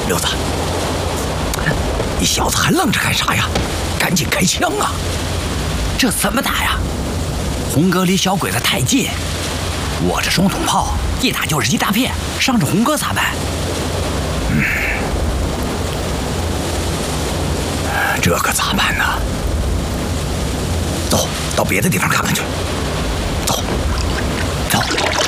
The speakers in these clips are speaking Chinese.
六子，你小子还愣着干啥呀？赶紧开枪啊！这怎么打呀？红哥离小鬼子太近，我这双筒炮一打就是一大片，伤着红哥咋办？这可咋办呢？走到别的地方看看去。走，走。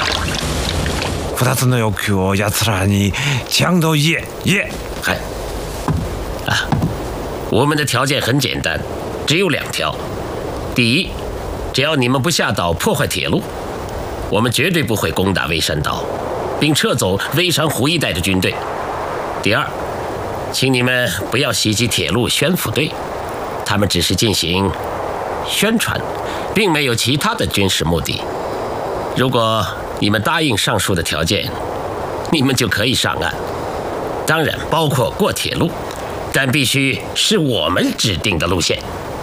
2つの要求を奴らにちゃんと言え。 嗨，啊，我们的条件很简单，只有2条。第一，只要你们不下岛破坏铁路，我们绝对不会攻打微山岛，并撤走微山湖一带的军队。第二，请你们不要袭击铁路宣抚队，他们只是进行宣传，并没有其他的军事目的。如果你们答应上述的条件，你们就可以上岸，当然包括过铁路，但必须是我们指定的路线。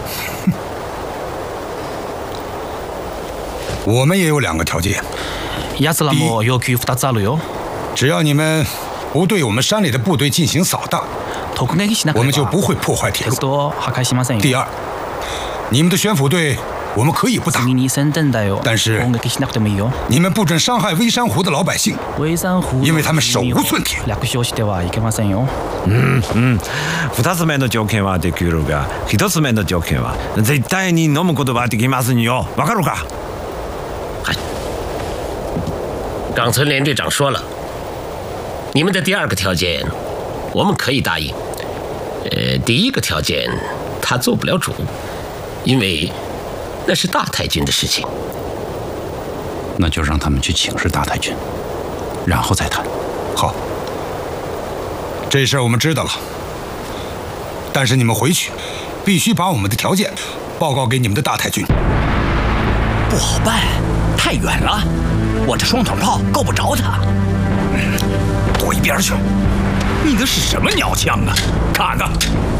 我们也有2个条件。 奴らも要求2つあるよ。 只要你们不对我们山里的部队进行扫荡，我们就不会破坏铁路。第二，你们的宣抚队我们可以不打，但是你们不准伤害微山湖的老百姓，因为他们手无寸铁。 2つ目の条件はできるが、1つ目の条件は絶対に飲むことはできませんよ。わかるか？ 冈村连队长说了，你们的第2个条件我们可以答应，第1个条件他做不了主，因为那是大太君的事情。 那就让他们去请示大太君，然后再谈。 好，这事儿我们知道了，但是你们回去必须把我们的条件报告给你们的大太君。 不好办，太远了，我这双筒炮够不着他。躲一边去！你的是什么鸟枪啊？看看！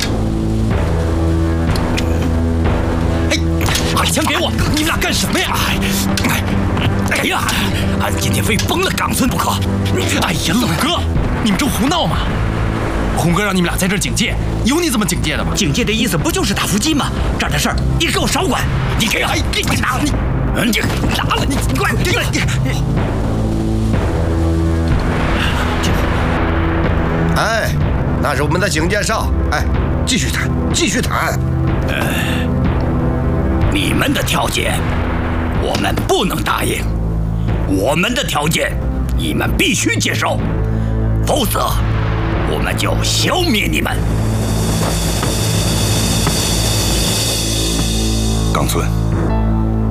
哎，把枪给我！你们俩干什么呀？哎呀，今天非崩了冈村不可！ 哎呀，老哥，你们这胡闹吗？红哥让你们俩在这儿警戒，有你这么警戒的吗？ 警戒的意思不就是打伏击吗？这儿的事儿你给我少管！你给我，你拿了你拿了你快给我！ 哎，那是我们的警戒哨。哎，继续谈，继续谈。 你们的条件我们不能答应，我们的条件你们必须接受，否则我们就消灭你们。 冈村，